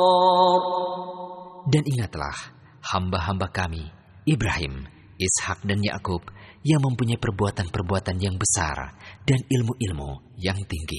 Dan ingatlah hamba-hamba kami, Ibrahim, Ishak dan Yakub, yang mempunyai perbuatan-perbuatan yang besar dan ilmu-ilmu yang tinggi.